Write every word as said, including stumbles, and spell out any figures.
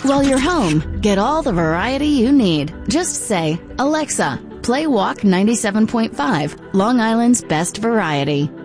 While you're home, get all the variety you need. Just say, "Alexa, play Walk ninety-seven point five, Long Island's best variety."